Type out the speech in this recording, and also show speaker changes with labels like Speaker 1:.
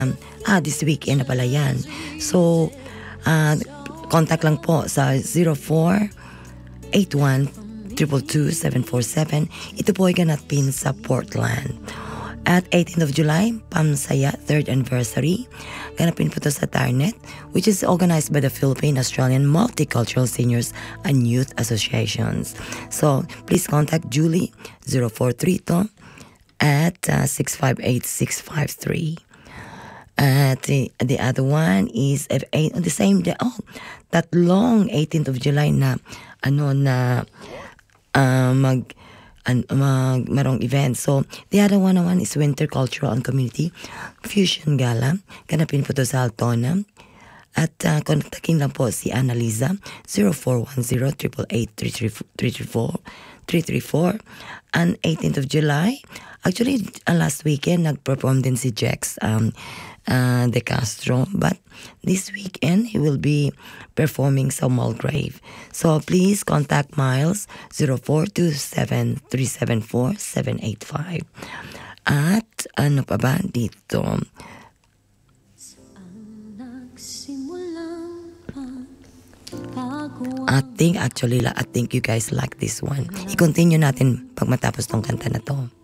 Speaker 1: This weekend na pala yan. So, contact lang po sa 0481-222-747. Ito po ay ganapin sa Portland. At 18th of July, Pamsaya 3rd Anniversary. Ganapin po ito sa Tarnet, which is organized by the Philippine Australian Multicultural Seniors and Youth Associations. So, please contact Julie 0432 at 658-653. The other one is on the same day. That long 18th of July na marong event. So, the other one naman is Winter Cultural and Community Fusion Gala. Ganapin po ito sa Altona. At kontakin lang po si Annalisa 0410-888-334. And 18th of July, actually, last weekend, nag-perform din si Jex De Castro. But this weekend, he will be performing sa Mulgrave. So, please contact Miles 0427-374-785. At ano pa ba dito? I think you guys like this one. I-continue natin pag matapos tong kanta na to.